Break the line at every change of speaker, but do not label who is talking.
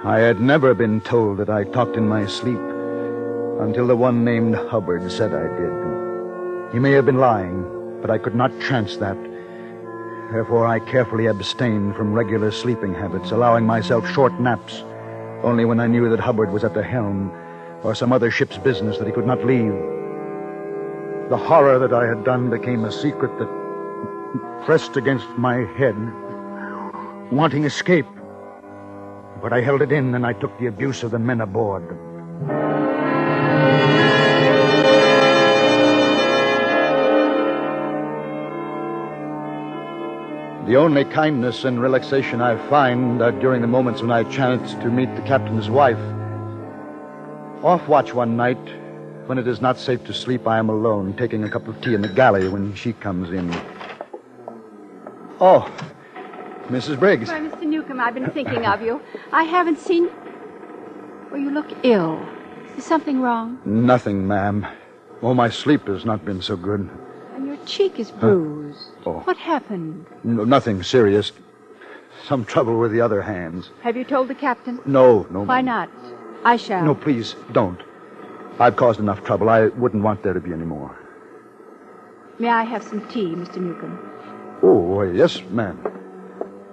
I had never been told that I talked in my sleep until the one named Hubbard said I did. He may have been lying, but I could not chance that. Therefore, I carefully abstained from regular sleeping habits, allowing myself short naps only when I knew that Hubbard was at the helm or some other ship's business that he could not leave. The horror that I had done became a secret that pressed against my head, wanting escape. But I held it in, and I took the abuse of the men aboard. The only kindness and relaxation I find are during the moments when I chance to meet the captain's wife. Off watch one night, when it is not safe to sleep, I am alone, taking a cup of tea in the galley when she comes in. Oh, Mrs. Briggs.
Why, Mr. Newcomb, I've been thinking of you. I haven't seen... Well, you look ill. Is something wrong?
Nothing, ma'am. Oh, my sleep has not been so good.
And your cheek is bruised.
Oh.
What happened?
No, nothing serious. Some trouble with the other hands.
Have you told the captain?
No.
Why not? I shall.
No, please, don't. I've caused enough trouble. I wouldn't want there to be any more.
May I have some tea, Mr. Newcomb?
Oh, yes, ma'am.